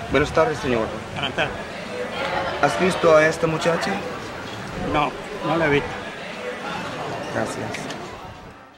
Buenas tardes, señor. Buenas tardes. ¿Has visto a esta muchacha? No, no la he visto. Gracias.